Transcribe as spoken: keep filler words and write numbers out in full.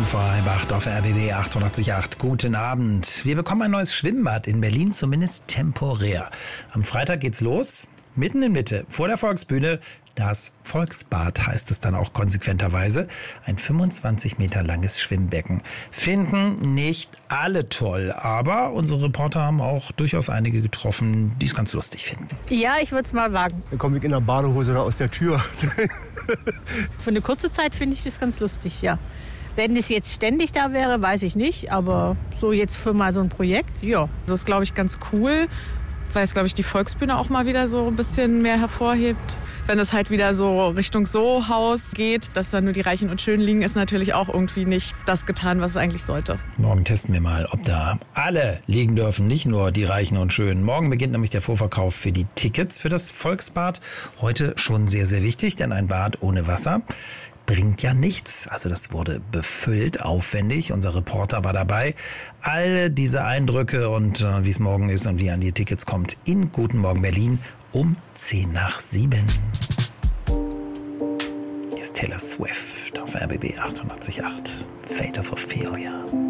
vor halb acht auf R B B achtundachtzig Komma acht. Guten Abend. Wir bekommen ein neues Schwimmbad in Berlin, zumindest temporär. Am Freitag geht's los. Mitten in Mitte, vor der Volksbühne, das Volksbad heißt es dann auch konsequenterweise. Ein fünfundzwanzig Meter langes Schwimmbecken. Finden nicht alle toll, aber unsere Reporter haben auch durchaus einige getroffen, die es ganz lustig finden. Ja, ich würde es mal wagen. Dann komme ich in der Badehose da aus der Tür. Für eine kurze Zeit finde ich das ganz lustig, ja. Wenn es jetzt ständig da wäre, weiß ich nicht, aber so jetzt für mal so ein Projekt, ja. Das ist, glaube ich, ganz cool, weil es, glaube ich, die Volksbühne auch mal wieder so ein bisschen mehr hervorhebt. Wenn es halt wieder so Richtung So-Haus geht, dass da nur die Reichen und Schönen liegen, ist natürlich auch irgendwie nicht das getan, was es eigentlich sollte. Morgen testen wir mal, ob da alle liegen dürfen, nicht nur die Reichen und Schönen. Morgen beginnt nämlich der Vorverkauf für die Tickets für das Volksbad. Heute schon sehr, sehr wichtig, denn ein Bad ohne Wasser bringt ja nichts. Also das wurde befüllt, aufwendig. Unser Reporter war dabei. Alle diese Eindrücke und äh, wie es morgen ist und wie an die Tickets kommt in Guten Morgen Berlin um zehn nach sieben. Hier ist Taylor Swift auf R B B achtundachtzig Komma acht. Fate of Ophelia.